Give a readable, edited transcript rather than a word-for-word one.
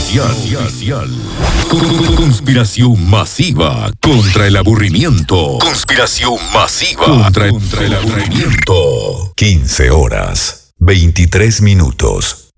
oficial. Conspiración masiva contra el aburrimiento. Conspiración masiva contra el aburrimiento. 15 horas, 23 minutos.